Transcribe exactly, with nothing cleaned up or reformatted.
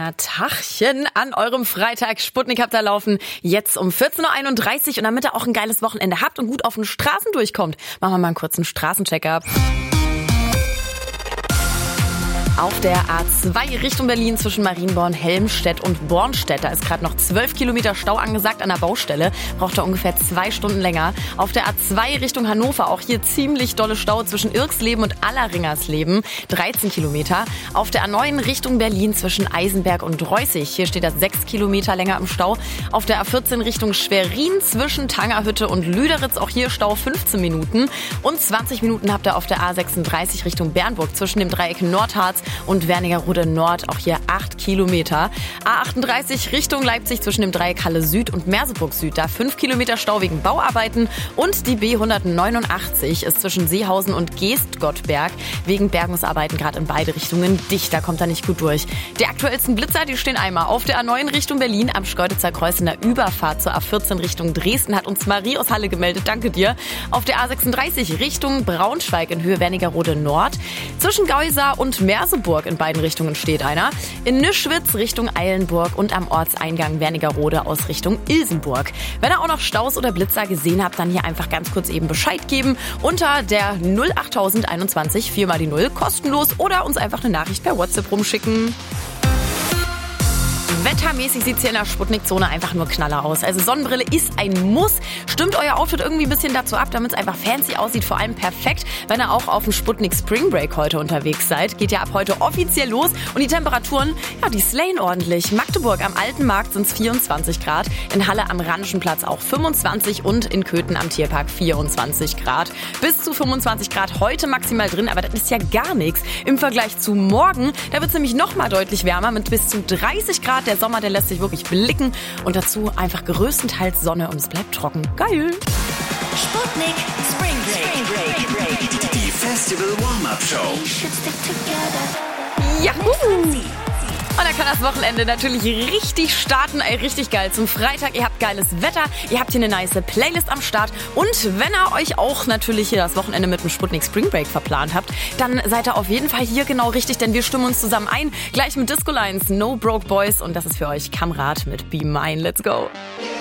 Na, Tachchen an eurem Freitag. Sputnik habt ihr laufen. Jetzt um vierzehn Uhr einunddreißig. Und damit ihr auch ein geiles Wochenende habt und gut auf den Straßen durchkommt, machen wir mal einen kurzen Straßencheck-up. Auf der A zwei Richtung Berlin zwischen Marienborn, Helmstedt und Bornstedt. Da ist gerade noch zwölf Kilometer Stau angesagt an der Baustelle. Braucht da ungefähr zwei Stunden länger. Auf der A zwei Richtung Hannover auch hier ziemlich dolle Stau zwischen Irksleben und Alleringersleben. dreizehn Kilometer. Auf der A neun Richtung Berlin zwischen Eisenberg und Reußig. Hier steht das sechs Kilometer länger im Stau. Auf der A vierzehn Richtung Schwerin zwischen Tangerhütte und Lüderitz. Auch hier Stau fünfzehn Minuten. Und zwanzig Minuten habt ihr auf der A sechsunddreißig Richtung Bernburg zwischen dem Dreieck Nordharz und Wernigerode Nord, auch hier acht Kilometer. A achtunddreißig Richtung Leipzig zwischen dem Dreieck Halle Süd und Merseburg Süd, da fünf Kilometer Stau wegen Bauarbeiten. Und die B hundertneunundachtzig ist zwischen Seehausen und Geestgottberg wegen Bergungsarbeiten gerade in beide Richtungen dicht, da kommt er nicht gut durch. Die aktuellsten Blitzer, die stehen einmal auf der A neun Richtung Berlin am Schkeuditzer Kreuz in der Überfahrt zur A vierzehn Richtung Dresden, hat uns Marie aus Halle gemeldet, danke dir. Auf der A sechsunddreißig Richtung Braunschweig in Höhe Wernigerode Nord. Zwischen Geusar und Merseburg in beiden Richtungen steht einer. In Nischwitz Richtung Eilenburg und am Ortseingang Wernigerode aus Richtung Ilsenburg. Wenn ihr auch noch Staus oder Blitzer gesehen habt, dann hier einfach ganz kurz eben Bescheid geben unter der null acht null eins eins vier mal die null, kostenlos, oder uns einfach eine Nachricht per WhatsApp rumschicken. Wettermäßig sieht's hier in der Sputnik-Zone einfach nur knaller aus. Also Sonnenbrille ist ein Muss. Stimmt euer Outfit irgendwie ein bisschen dazu ab, damit es einfach fancy aussieht. Vor allem perfekt, wenn ihr auch auf dem Sputnik Spring Break heute unterwegs seid. Geht ja ab heute offiziell los. Und die Temperaturen, ja, die slayen ordentlich. Magdeburg am Alten Markt sind's vierundzwanzig Grad. In Halle am Rheinischen-Platz auch fünfundzwanzig und in Köthen am Tierpark vierundzwanzig Grad. Bis zu fünfundzwanzig Grad heute maximal drin, aber das ist ja gar nichts. Im Vergleich zu morgen, da wird's nämlich noch mal deutlich wärmer mit bis zu dreißig Grad. Der Sommer, der lässt sich wirklich blicken. Und dazu einfach größtenteils Sonne und es bleibt trocken. Geil! Sputnik Spring Break. Die Festival Warm-Up Show. Juhu! Und dann kann das Wochenende natürlich richtig starten, ey, richtig geil. Zum Freitag, ihr habt geiles Wetter, ihr habt hier eine nice Playlist am Start. Und wenn ihr euch auch natürlich hier das Wochenende mit dem Sputnik Spring Break verplant habt, dann seid ihr auf jeden Fall hier genau richtig, denn wir stimmen uns zusammen ein. Gleich mit Disco Lines, No Broke Boys, und das ist für euch Kamrat mit Be Mine. Let's go!